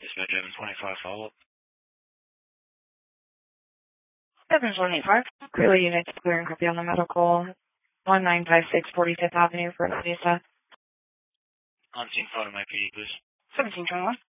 Dispatch 725 follow-up. 725. Clearly units clearing copy on the medical. 1956 45th Avenue for Lisa. On scene photo my PD, please. 1721.